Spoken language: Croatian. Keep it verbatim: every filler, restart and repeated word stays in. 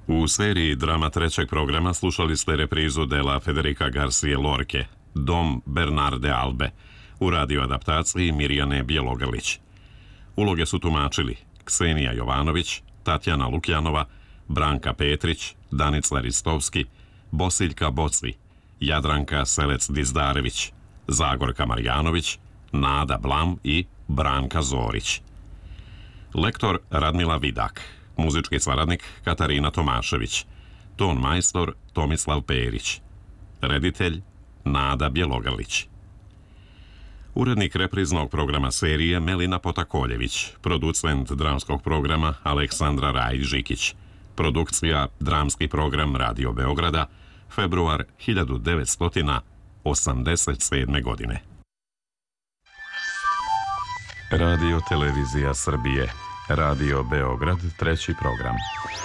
U seriji drama trećeg programa slušali ste reprizu dela Federica Garcije Lorke, Dom Bernarde Albe, u radioadaptaciji Mirjane Bjelogrlić. Uloge su tumačili Ksenija Jovanović, Tatjana Lukjanova, Branka Petrić, Danica Ristovski, Bosiljka Bocvi, Jadranka Selec-Dizdarević, Zagorka Marjanović, Nada Blam i Branka Zorić. Lektor Radmila Vidak, muzički saradnik Katarina Tomašević, ton majstor Tomislav Perić, reditelj Nada Bjelogrlić. Urednik repriznog programa serije Melina Potakoljević, producent dramskog programa Aleksandra Rajić-Žikić, produkcija Dramski program Radio Beograda, februar hiljadu devetsto osamdeset sedme. godine. Radio Televizija Srbije, Radio Beograd, treći program.